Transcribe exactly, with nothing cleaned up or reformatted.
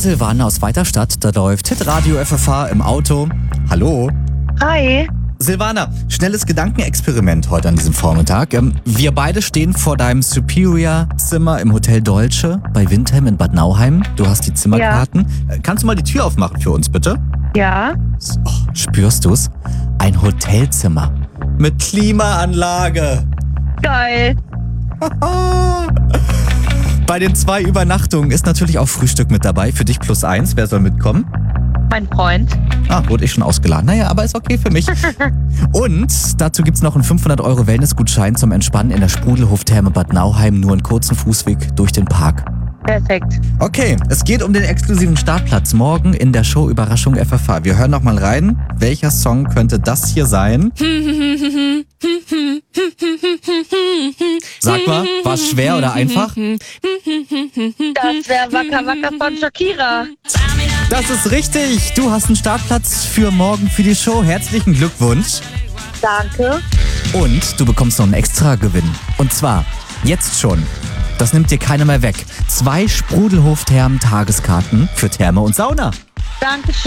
Silvana aus Weiterstadt. Da läuft Hitradio F F H im Auto. Hallo. Hi. Silvana, schnelles Gedankenexperiment heute an diesem Vormittag. Ähm, Wir beide stehen vor deinem Superior-Zimmer im Hotel Dolce bei Windham in Bad Nauheim. Du hast die Zimmerkarten. Äh, Kannst du mal die Tür aufmachen für uns, bitte? Ja. Oh, spürst du's? Ein Hotelzimmer mit Klimaanlage. Geil. Bei den zwei Übernachtungen ist natürlich auch Frühstück mit dabei. Für dich plus eins. Wer soll mitkommen? Mein Freund. Ah, wurde ich schon ausgeladen. Naja, aber ist okay für mich. Und dazu gibt's noch einen fünfhundert Euro Wellnessgutschein zum Entspannen in der Sprudelhof-Therme Bad Nauheim. Nur einen kurzen Fußweg durch den Park. Perfekt. Okay, es geht um den exklusiven Startplatz morgen in der Show Überraschung F F H. Wir hören noch mal rein. Welcher Song könnte das hier sein? Sag mal, war es schwer oder einfach? Das wäre Waka Waka von Shakira. Das ist richtig. Du hast einen Startplatz für morgen für die Show. Herzlichen Glückwunsch. Danke. Und du bekommst noch einen extra Gewinn. Und zwar jetzt schon. Das nimmt dir keiner mehr weg. Zwei Sprudelhof-Thermen-Tageskarten für Therme und Sauna. Dankeschön.